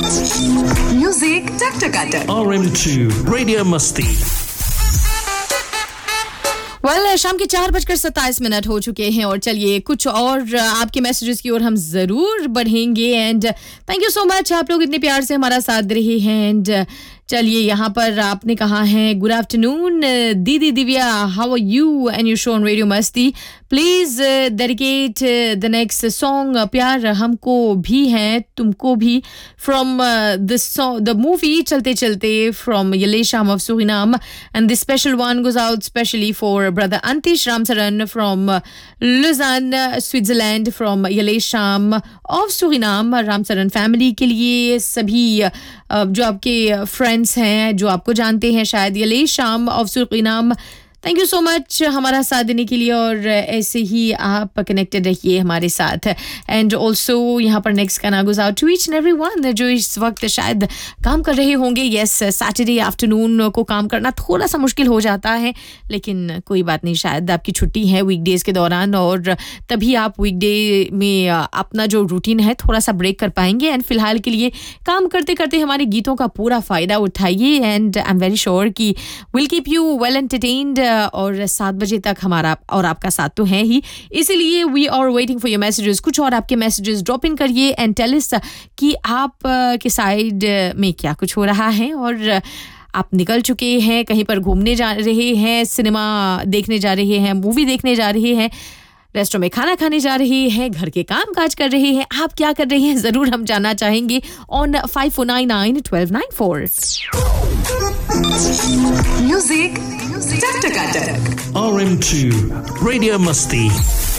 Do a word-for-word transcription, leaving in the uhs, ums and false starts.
Music Taktakata. R M two Radio Musti. Well well, शाम के चार बजकर सत्ताईस मिनट हो चुके हैं और चलिए कुछ और आपके मैसेजेस की ओर हम जरूर बढ़ेंगे and thank you so much आप लोग इतने प्यार से हमारा साथ दे रहे हैं एंड चलिए यहाँ पर आपने कहा है गुड आफ्टरनून दीदी Divya how are you and you show on radio मस्ती please dedicate the next song प्यार हमको भी है तुमको भी फ्रॉम द द मूवी चलते चलते from यलेशाम of Suriname and this special one goes out specially for brother Antish Ramsaran from uh, Lausanne, Switzerland, from Yelesham of Suriname. Ramsaran family के लिए सभी uh, जो आपके friends हैं जो आपको जानते हैं शायद Yelesham of Suriname. Thank you so much हमारा साथ देने के लिए और ऐसे ही आप कनेक्टेड रहिए हमारे साथ एंड ऑल्सो यहाँ पर नेक्स्ट गाना goes out to each and everyone जो इस वक्त शायद काम कर रहे होंगे यस सैटरडे आफ्टरनून को काम करना थोड़ा सा मुश्किल हो जाता है लेकिन कोई बात नहीं शायद आपकी छुट्टी है वीकडेज के दौरान और तभी आप वीकडे में अपना जो रूटीन है थोड़ा सा ब्रेक कर पाएंगे एंड फिलहाल के लिए काम करते करते हमारे गीतों का पूरा फ़ायदा उठाइए and I am very sure कि will keep you well entertained और सात बजे तक हमारा और आपका साथ तो है ही इसीलिए we are waiting for your messages कुछ और आपके मैसेजेस ड्रॉप इन करिए एंड टेल अस कि आप के साइड में क्या कुछ हो रहा है और आप निकल चुके हैं कहीं पर घूमने जा रहे हैं सिनेमा देखने जा रहे हैं मूवी देखने जा रहे हैं रेस्टोरेंट में खाना खाने जा रहे हैं घर के काम काज कर रहे हैं आप क्या कर रहे हैं जरूर हम जानना चाहेंगे on five four nine nine one two nine four Music Taktakata. R M two Radio Musti.